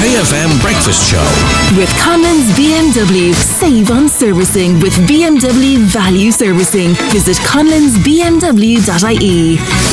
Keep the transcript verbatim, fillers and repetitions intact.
K F M Breakfast Show. With Conlon's B M W. Save on servicing with B M W Value Servicing. Visit conlons b m w dot I E.